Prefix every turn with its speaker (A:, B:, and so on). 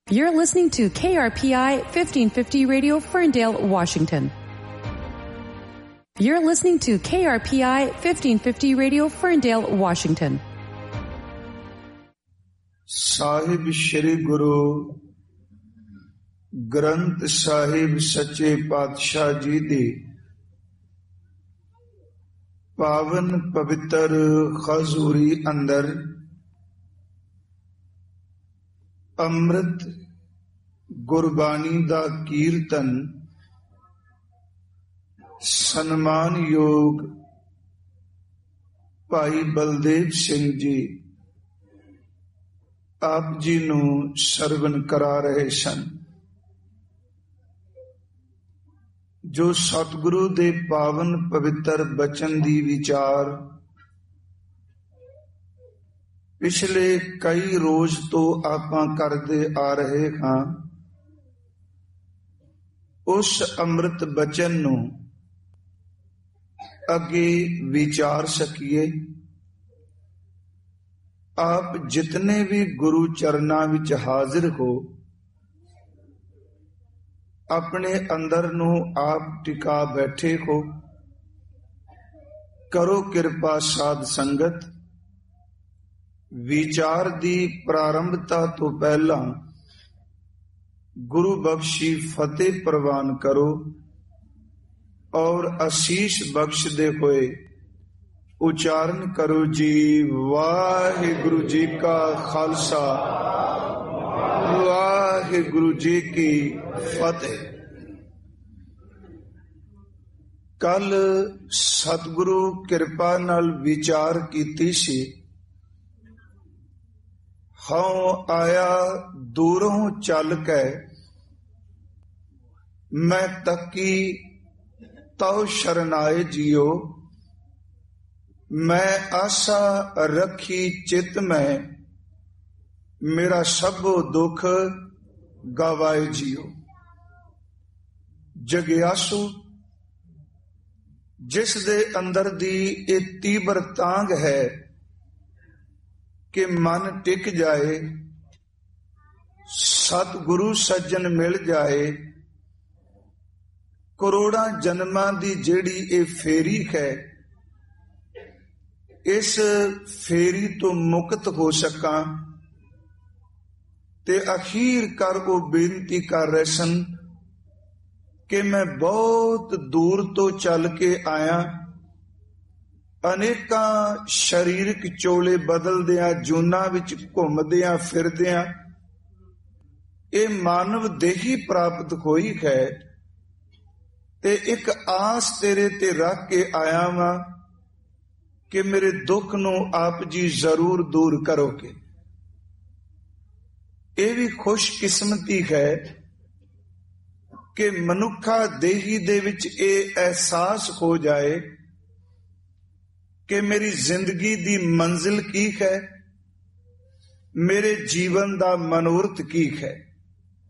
A: You're listening to KRPI 1550 Radio, Ferndale, Washington. You're listening to KRPI 1550 Radio, Ferndale, Washington.
B: ਸਾਹਿਬ ਸ਼੍ਰੀ ਗੁਰੂ ਗ੍ਰੰਥ ਸਾਹਿਬ ਸੱਚੇ ਪਾਤਸ਼ਾਹ ਜੀ ਦੀ ਪਾਵਨ ਪਵਿੱਤਰ ਹਜ਼ੂਰੀ ਅੰਦਰ ਅੰਮ੍ਰਿਤ ਗੁਰਬਾਣੀ ਦਾ ਕੀਰਤਨ ਸਨਮਾਨਯੋਗ ਭਾਈ ਬਲਦੇਵ ਸਿੰਘ ਜੀ ਆਪ ਜੀ ਨੂੰ ਸਰਵਨ ਕਰਾ ਰਹੇ ਸਨ। ਜੋ ਸਤਿਗੁਰੂ ਦੇ ਪਾਵਨ ਪਵਿੱਤਰ ਬਚਨ ਦੀ ਵਿਚਾਰ ਪਿਛਲੇ ਕਈ ਰੋਜ਼ ਤੋਂ ਆਪਾਂ ਕਰਦੇ ਆ ਰਹੇ ਹਾਂ, ਉਸ ਅੰਮ੍ਰਿਤ ਬਚਨ ਨੂੰ ਅੱਗੇ ਵਿਚਾਰ ਸਕੀਏ। ਆਪ ਜਿਤਨੇ ਵੀ ਗੁਰੂ ਚਰਨਾਂ ਵਿੱਚ ਹਾਜ਼ਰ ਹੋ, ਆਪਣੇ ਅੰਦਰ ਨੂੰ ਆਪ ਟਿਕਾ ਬੈਠੇ ਹੋ। ਕਰੋ ਕਿਰਪਾ ਸਾਧ ਸੰਗਤ, ਵਿਚਾਰ ਦੀ ਪ੍ਰਾਰੰਭਤਾ ਤੋਂ ਪਹਿਲਾਂ ਗੁਰੂ ਬਖਸ਼ੀ ਫਤਿਹ ਪ੍ਰਵਾਨ ਕਰੋ ਔਰ ਅਸੀਸ ਬਖਸ਼ਦੇ ਹੋਏ ਉਚਾਰਨ ਕਰੋ ਜੀ। ਵਾਹਿਗੁਰੂ ਜੀ ਕਾ ਖਾਲਸਾ, ਵਾਹਿਗੁਰੂ ਜੀ ਕੀ ਫਤਿਹ। ਕੱਲ ਸਤਿਗੁਰੂ ਕਿਰਪਾ ਨਾਲ ਵਿਚਾਰ ਕੀਤੀ ਸੀ। ਹਉ ਆਇਆ ਦੂਰੋਂ ਚੱਲ ਕੇ, ਮੈਂ ਤੱਕੀ ਤਉ ਸ਼ਰਨਾਏ ਜੀਓ। ਮੈਂ ਆਸਾ ਰੱਖੀ ਚਿਤ ਮੈਂ, ਮੇਰਾ ਸਭੋ ਦੁੱਖ ਗਵਾਏ ਜੀਓ। ਜਗਿਆਸੂ ਜਿਸ ਦੇ ਅੰਦਰ ਦੀ ਇਹ ਤੀਬਰ ਤਾਂਘ ਹੈ ਕਿ ਮਨ ਟਿਕ ਜਾਏ, ਸਤਿਗੁਰੂ ਸੱਜਣ ਮਿਲ ਜਾਏ, ਕਰੋੜਾਂ ਜਨਮਾਂ ਦੀ ਜਿਹੜੀ ਇਹ ਫੇਰੀ ਹੈ, ਇਸ ਫੇਰੀ ਤੋਂ ਮੁਕਤ ਹੋ ਸਕਾਂ। ਤੇ ਅਖੀਰ ਕਰ ਉਹ ਬੇਨਤੀ ਕਰ ਰਹੇ ਸਨ ਕਿ ਮੈਂ ਬਹੁਤ ਦੂਰ ਤੋਂ ਚੱਲ ਕੇ ਆਇਆ, ਅਨੇਕਾਂ ਸਰੀਰਕ ਚੋਲੇ ਬਦਲਦਿਆਂ, ਜੂਨਾਂ ਵਿੱਚ ਘੁੰਮਦਿਆਂ ਫਿਰਦਿਆਂ ਇਹ ਮਾਨਵ ਦੇਹੀ ਪ੍ਰਾਪਤ ਹੋਈ ਹੈ, ਤੇ ਇੱਕ ਆਸ ਤੇਰੇ ਤੇ ਰੱਖ ਕੇ ਆਇਆ ਵਾਂ ਕਿ ਮੇਰੇ ਦੁੱਖ ਨੂੰ ਆਪ ਜੀ ਜ਼ਰੂਰ ਦੂਰ ਕਰੋਗੇ। ਇਹ ਵੀ ਖੁਸ਼ਕਿਸਮਤੀ ਹੈ ਕਿ ਮਨੁੱਖਾ ਦੇਹੀ ਦੇ ਵਿੱਚ ਇਹ ਅਹਿਸਾਸ ਹੋ ਜਾਏ ਕਿ ਮੇਰੀ ਜ਼ਿੰਦਗੀ ਦੀ ਮੰਜ਼ਿਲ ਕੀ ਹੈ, ਮੇਰੇ ਜੀਵਨ ਦਾ ਮਨੋਰਥ ਕੀ ਹੈ।